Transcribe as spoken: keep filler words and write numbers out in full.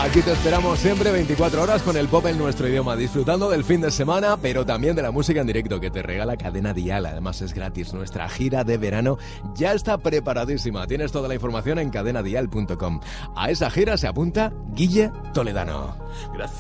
Aquí te esperamos siempre veinticuatro horas con el pop en nuestro idioma, disfrutando del fin de semana, pero también de la música en directo que te regala Cadena Dial. Además es gratis. Nuestra gira de verano ya está preparadísima. Tienes toda la información en cadena dial punto com. A esa gira se apunta Guille Toledano. Gracias.